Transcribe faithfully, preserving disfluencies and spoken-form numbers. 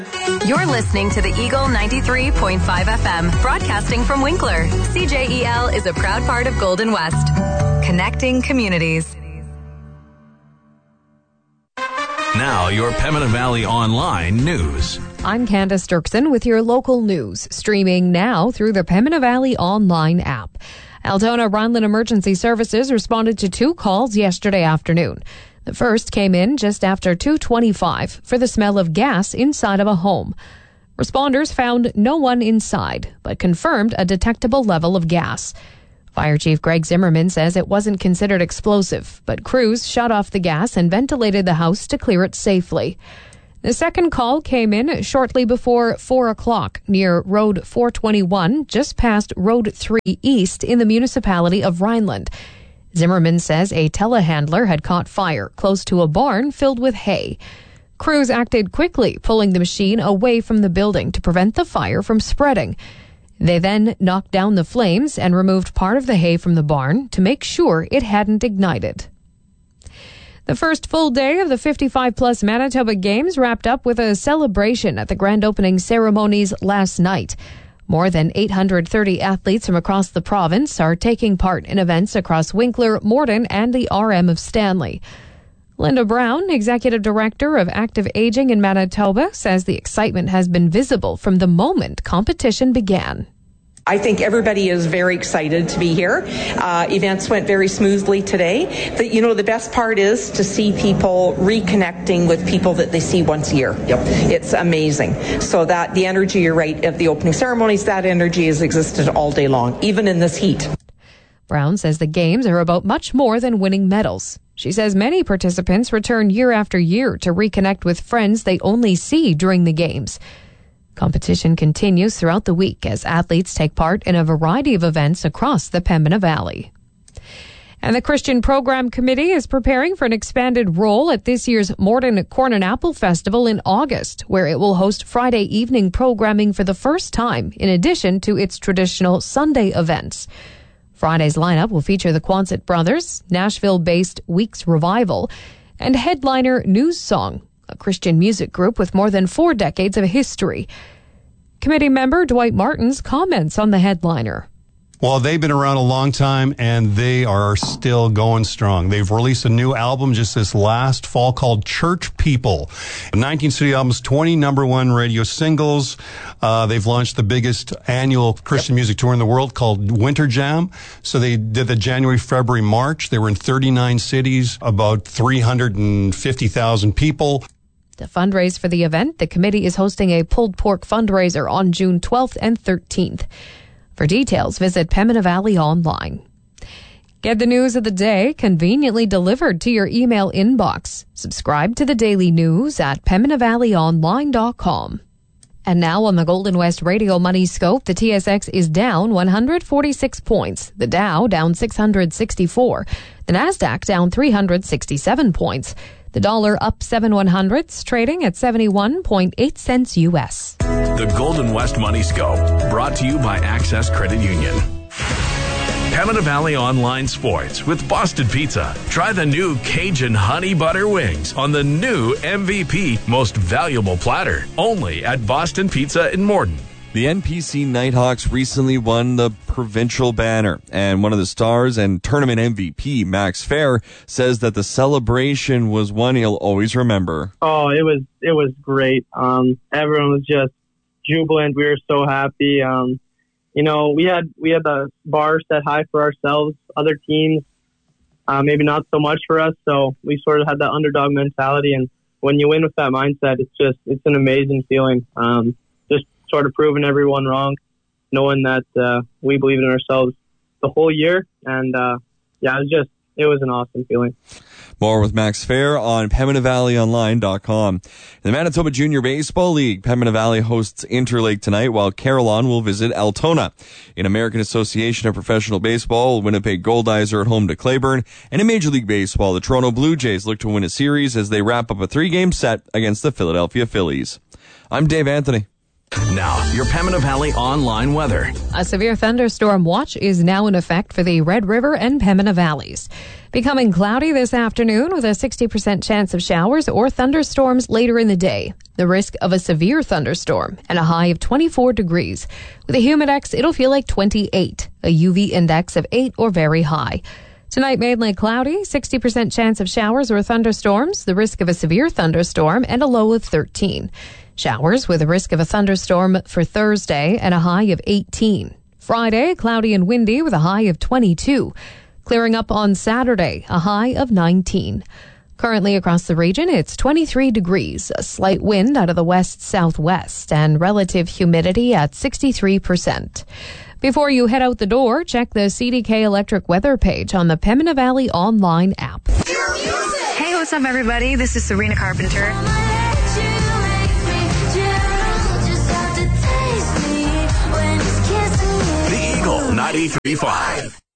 You're listening to the Eagle ninety-three point five F M, broadcasting from Winkler. C J E L is a proud part of Golden West, connecting communities. Now, your Pembina Valley Online news. I'm Candace Dirksen with your local news, streaming now through the Pembina Valley Online app. Altona Rhineland Emergency Services responded to two calls yesterday afternoon. The first came in just after two twenty-five for the smell of gas inside of a home. Responders found no one inside, but confirmed a detectable level of gas. Fire Chief Greg Zimmerman says it wasn't considered explosive, but crews shut off the gas and ventilated the house to clear it safely. The second call came in shortly before four o'clock near Road four twenty-one, just past Road three East in the municipality of Rhineland. Zimmerman says a telehandler had caught fire close to a barn filled with hay. Crews acted quickly, pulling the machine away from the building to prevent the fire from spreading. They then knocked down the flames and removed part of the hay from the barn to make sure it hadn't ignited. The first full day of the fifty-five plus Manitoba Games wrapped up with a celebration at the grand opening ceremonies last night. More than eight hundred thirty athletes from across the province are taking part in events across Winkler, Morden, and the R M of Stanley. Linda Brown, Executive Director of Active Aging in Manitoba, says the excitement has been visible from the moment competition began. I think everybody is very excited to be here. Uh, events went very smoothly today. The, you know, the best part is to see people reconnecting with people that they see once a year. Yep. It's amazing. So that the energy, you're right, of the opening ceremonies, that energy has existed all day long, even in this heat. Brown says the games are about much more than winning medals. She says many participants return year after year to reconnect with friends they only see during the games. Competition continues throughout the week as athletes take part in a variety of events across the Pembina Valley. And the Christian Program Committee is preparing for an expanded role at this year's Morden Corn and Apple Festival in August, where it will host Friday evening programming for the first time, in addition to its traditional Sunday events. Friday's lineup will feature the Quonset Brothers, Nashville-based Weeks Revival, and headliner News Song, a Christian music group with more than four decades of history. Committee member Dwight Martins comments on the headliner. Well, they've been around a long time, and they are still going strong. They've released a new album just this last fall called Church People. nineteen studio albums, twenty number one radio singles. Uh, they've launched the biggest annual Christian music tour in the world called Winter Jam. So they did the January, February, March. They were in thirty-nine cities, about three hundred fifty thousand people. To fundraise for the event, the committee is hosting a pulled pork fundraiser on June twelfth and thirteenth. For details, visit Pembina Valley Online. Get the news of the day conveniently delivered to your email inbox. Subscribe to the daily news at pembina valley online dot com. And now on the Golden West Radio Money Scope, the T S X is down one hundred forty-six points. The Dow down six hundred sixty-four. The Nasdaq down three hundred sixty-seven points. The dollar up seven one hundredths, trading at seventy-one point eight cents U S. The Golden West Money Scope, brought to you by Access Credit Union. Pembina Valley Online Sports with Boston Pizza. Try the new Cajun Honey Butter Wings on the new M V P Most Valuable Platter, only at Boston Pizza in Morden. The N P C Nighthawks recently won the provincial banner, and one of the stars and tournament M V P, Max Fair, says that the celebration was one he'll always remember. Oh, it was it was great. Um, everyone was just jubilant. We were so happy. Um, you know, we had we had the bar set high for ourselves. Other teams, uh, maybe not so much for us. So we sort of had that underdog mentality, and when you win with that mindset, it's just it's an amazing feeling. Um, just sort of proving everyone wrong, knowing that uh, we believed in ourselves the whole year, and uh, yeah, it was just it was an awesome feeling. More with Max Fair on pembina valley online dot com. In the Manitoba Junior Baseball League, Pembina Valley hosts Interlake tonight, while Carillon will visit Altona. In American Association of Professional Baseball, Winnipeg Goldeyes are at home to Claiborne. And in Major League Baseball, the Toronto Blue Jays look to win a series as they wrap up a three-game set against the Philadelphia Phillies. I'm Dave Anthony. Now, your Pembina Valley online weather. A severe thunderstorm watch is now in effect for the Red River and Pembina Valleys. Becoming cloudy this afternoon with a sixty percent chance of showers or thunderstorms later in the day. The risk of a severe thunderstorm and a high of twenty-four degrees. With a humidex, it'll feel like twenty-eight, a U V index of eight or very high. Tonight, mainly cloudy, sixty percent chance of showers or thunderstorms, the risk of a severe thunderstorm, and a low of thirteen. Showers with a risk of a thunderstorm for Thursday and a high of eighteen. Friday, cloudy and windy with a high of twenty-two. Clearing up on Saturday, a high of nineteen. Currently across the region, it's twenty-three degrees, a slight wind out of the west-southwest, and relative humidity at sixty-three percent. Before you head out the door, check the C D K Electric weather page on the Pembina Valley online app. Hey, what's up, everybody? This is Serena Carpenter. The Eagle ninety-three point five.